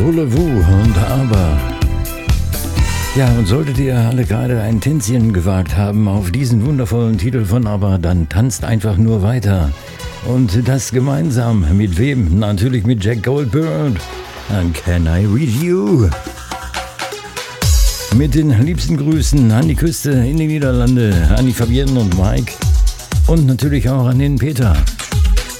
Voulez-vous und Aber. Ja, und solltet ihr alle gerade ein Tänzchen gewagt haben auf diesen wundervollen Titel von Aber, dann tanzt einfach nur weiter. Und das gemeinsam mit wem? Natürlich mit Jack Goldberg. And Can I Read You? Mit den liebsten Grüßen an die Küste in die Niederlande, an die Fabienne und Mike und natürlich auch an den Peter.